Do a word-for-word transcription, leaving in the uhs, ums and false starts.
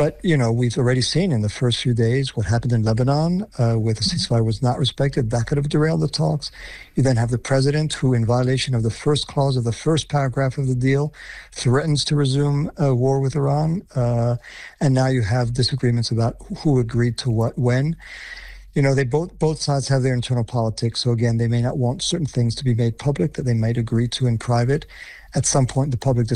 But, you know, we've already seen in the first few days what happened in Lebanon, uh, where the ceasefire was not respected. That could have derailed the talks. You then have the president who, in violation of the first clause of the first paragraph of the deal, threatens to resume a war with Iran. Uh, and now you have disagreements about who agreed to what when. You know, they both both sides have their internal politics. So again, they may not want certain things to be made public that they might agree to in private. At some point, the public